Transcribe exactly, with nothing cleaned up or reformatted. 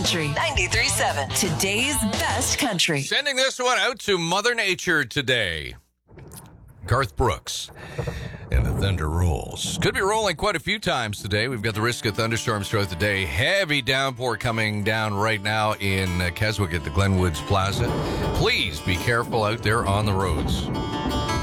Country ninety-three point seven. Today's best country. Sending this one out to Mother Nature today. Garth Brooks and the Thunder Rolls. Could be rolling quite a few times today. We've got the risk of thunderstorms throughout the day. Heavy downpour coming down right now in uh, Keswick at the Glenwoods Plaza. Please be careful out there on the roads.